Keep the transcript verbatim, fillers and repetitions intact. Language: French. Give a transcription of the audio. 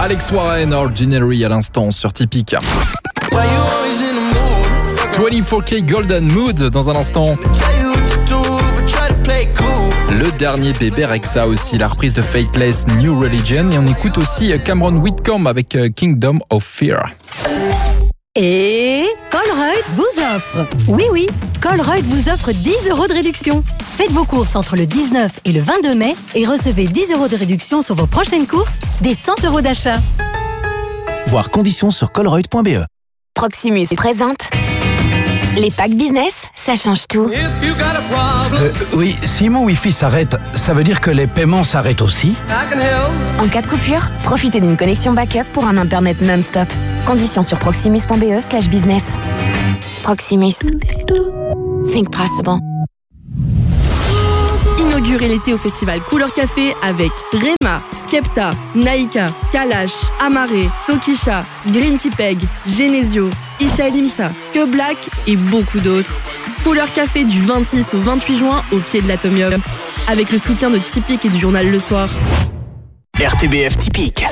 Alex Warren, Ordinary à l'instant sur Typique. vingt-quatre K Golden Mood dans un instant. Le dernier bébé Rexha aussi, la reprise de Faithless, New Religion. Et on écoute aussi Cameron Whitcomb avec Kingdom of Fear. Et Colruyt vous offre. Oui, oui, Colruyt vous offre dix euros de réduction. Faites vos courses entre le dix-neuf et le vingt-deux mai et recevez dix euros de réduction sur vos prochaines courses, des cent euros d'achat. Voir conditions sur colruyt point b e. Proximus présente les packs business, ça change tout. Euh, oui, si mon Wi-Fi s'arrête, ça veut dire que les paiements s'arrêtent aussi? En cas de coupure, profitez d'une connexion backup pour un internet non-stop. Conditions sur proximus point b e slash business. Proximus. Think possible. Inaugurez l'été au festival Couleur Café avec Rema, Skepta, Naïka, Kalash, Amaré, Tokisha, Green Tea Peg, Genesio, Isha Limsa, Que Black et beaucoup d'autres. Couleur Café du vingt-six au vingt-huit juin au pied de l'Atomium. Avec le soutien de Typique et du journal Le Soir. R T B F Typique.